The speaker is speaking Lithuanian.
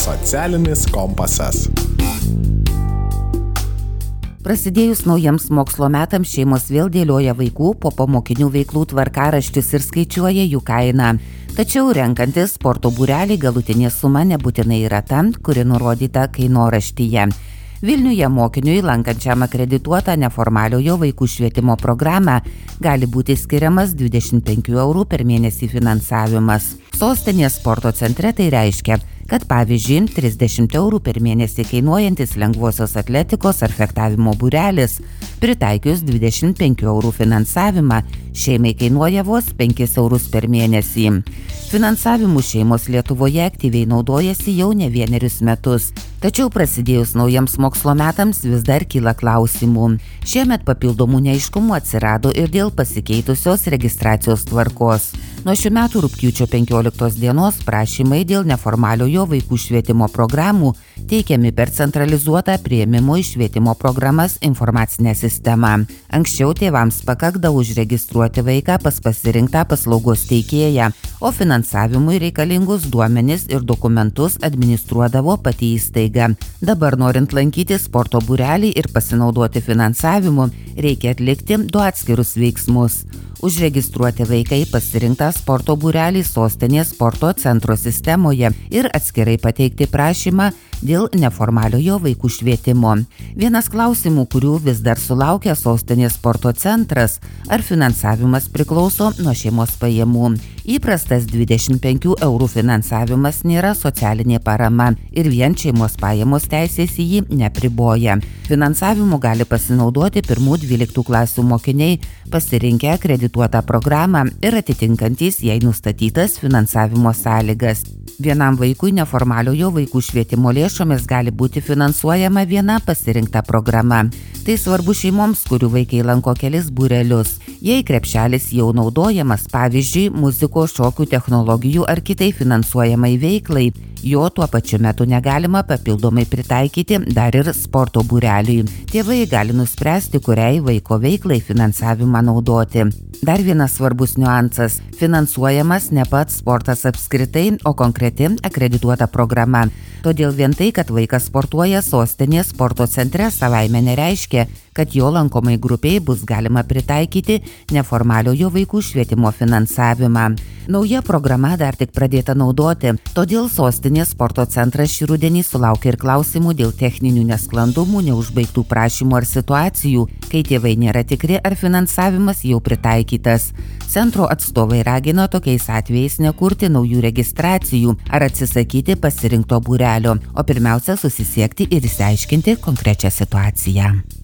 Socialinis kompasas. Prasidėjus naujiems mokslo metams šeimos vėl dėlioja vaikų popamokinių veiklų tvarkaraščius ir skaičiuoja jų kainą. Tačiau renkantis sporto būrelį galutinė suma nebūtinai yra ta, kuri nurodyta kainoraštyje. Vilniuje mokiniui lankančiam akredituotą neformaliojo vaikų švietimo programą gali būti skiriamas 25 eurų per mėnesį finansavimas. Sostinės sporto centre tai reiškia, kad pavyzdžiui 30 eurų per mėnesį kainuojantis lengvosios atletikos ar fechtavimo būrelis, pritaikius 25 eurų finansavimą, šeimai kainuoja vos 5 eurus per mėnesį. Finansavimu šeimos Lietuvoje aktyviai naudojasi jau ne vienerius metus. Tačiau prasidėjus naujiems mokslo metams vis dar kyla klausimų. Šiemet papildomų neaiškumų atsirado ir dėl pasikeitusios registracijos tvarkos. Nuo šių metų rugpjūčio 15 dienos prašymai dėl neformaliojo vaikų švietimo programų teikiami per centralizuotą priėmimo į švietimo programas informacinę sistemą. Anksčiau tėvams pakakdavo užregistruoti vaiką pas pasirinktą paslaugos teikėją, o finansavimui reikalingus duomenis ir dokumentus administruodavo pati įstaiga. Dabar norint lankyti sporto būrelį ir pasinaudoti finansavimu, reikia atlikti 2 atskirus veiksmus. Užregistruoti vaiką į pasirinktą sporto būrelį sostinės sporto centro sistemoje ir atskirai pateikti prašymą dėl neformaliojo vaikų švietimo. Vienas klausimų, kurių vis dar sulaukia sostinės sporto centras, ar finansavimas priklauso nuo šeimos pajamų. Įprastas 25 eurų finansavimas nėra socialinė parama ir vien šeimos pajamos teisės į jį nepriboja. Finansavimu gali pasinaudoti 1–12 klasių mokiniai, pasirinkę akredituotą programą ir atitinkantys jai nustatytas finansavimo sąlygas. Vienam vaikui neformaliojo vaikų švietimo lėšomis gali būti finansuojama viena pasirinkta programa. Tai svarbu šeimoms, kurių vaikai lanko kelis būrelius. Jei krepšelis jau naudojamas, pavyzdžiui, muzikos, šokių, technologijų ar kitai finansuojamai veiklai, jo tuo pačiu metu negalima papildomai pritaikyti dar ir sporto būreliui. Tėvai gali nuspręsti, kuriai vaiko veiklai finansavimą naudoti. Dar vienas svarbus niuansas – finansuojamas ne pats sportas apskritai, o konkreti akredituota programa. Todėl vien tai, kad vaikas sportuoja sostinės sporto centre, savaime nereiškia, kad jo lankomai grupiai bus galima pritaikyti neformaliojo vaikų švietimo finansavimą. Nauja programa dar tik pradėta naudoti, todėl sostinės sporto centras šį rudenį sulaukė ir klausimų dėl techninių nesklandumų, neužbaigtų prašymų ar situacijų, kai tėvai nėra tikri, ar finansavimas jau pritaikytas. Centro atstovai ragino tokiais atvejais nekurti naujų registracijų ar atsisakyti pasirinkto būrelio, o pirmiausia susisiekti ir išsiaiškinti konkrečią situaciją.